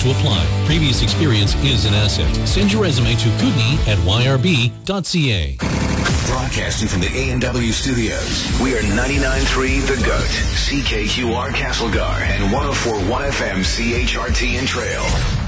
to apply. Previous experience is an asset. Send your resume to kootenai@yrb.ca. Broadcasting from the A&W studios, we are 99.3 The Goat, CKQR Castlegar, and 104.1 FM CHRT in Trail.